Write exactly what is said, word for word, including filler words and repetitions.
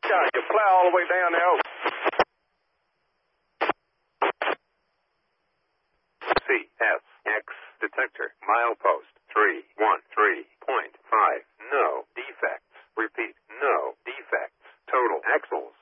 God, you plow all the way down the oak. C S X detector milepost three one three point five. No defects. Repeat, no defects. Total axles